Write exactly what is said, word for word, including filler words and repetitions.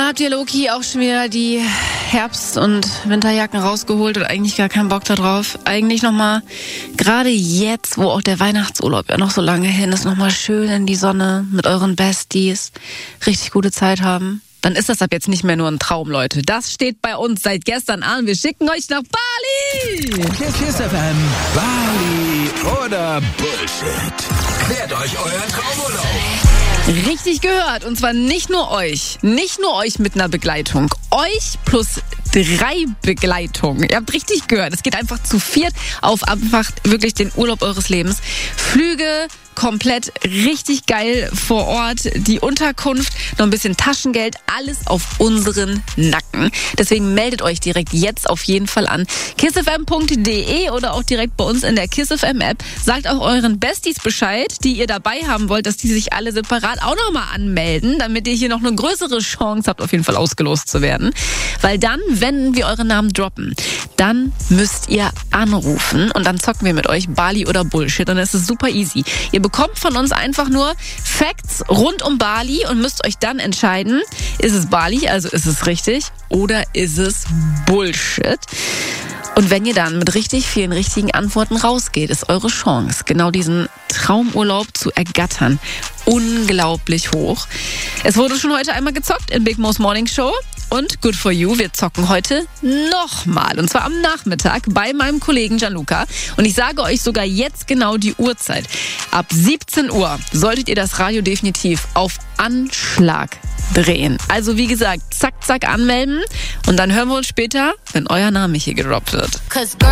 Oder habt ihr Loki auch schon wieder die Herbst- und Winterjacken rausgeholt und eigentlich gar keinen Bock da drauf? Eigentlich nochmal, gerade jetzt, wo auch der Weihnachtsurlaub ja noch so lange hin ist, nochmal schön in die Sonne mit euren Besties, richtig gute Zeit haben. Dann ist das ab jetzt nicht mehr nur ein Traum, Leute. Das steht bei uns seit gestern an. Wir schicken euch nach Bali! Kiss F M, Bali oder Bullshit. Klärt euch euren Traumurlaub. Richtig gehört. Und zwar nicht nur euch. Nicht nur euch mit einer Begleitung. Euch plus drei Begleitungen. Ihr habt richtig gehört. Es geht einfach zu viert auf einfach wirklich den Urlaub eures Lebens. Flüge komplett richtig geil vor Ort. Die Unterkunft, noch ein bisschen Taschengeld. Alles auf unseren Nacken. Deswegen meldet euch direkt jetzt auf jeden Fall an. kissfm punkt de oder auch direkt bei uns in der Kiss F M App. Sagt auch euren Besties Bescheid, die ihr dabei haben wollt, dass die sich alle separat auch nochmal anmelden, damit ihr hier noch eine größere Chance habt, auf jeden Fall ausgelost zu werden. Weil dann, wenn wir eure Namen droppen, dann müsst ihr anrufen und dann zocken wir mit euch Bali oder Bullshit und es ist super easy. Ihr bekommt von uns einfach nur Facts rund um Bali und müsst euch dann entscheiden, ist es Bali, also ist es richtig, oder ist es Bullshit? Und wenn ihr dann mit richtig vielen richtigen Antworten rausgeht, ist eure Chance, genau diesen Traumurlaub zu ergattern, unglaublich hoch. Es wurde schon heute einmal gezockt in Big Mo's Morning Show. Und good for you, wir zocken heute nochmal. Und zwar am Nachmittag bei meinem Kollegen Gianluca. Und ich sage euch sogar jetzt genau die Uhrzeit. Ab siebzehn Uhr solltet ihr das Radio definitiv auf Anschlag drehen. Also wie gesagt, zack, zack anmelden. Und dann hören wir uns später, wenn euer Name hier gedroppt wird.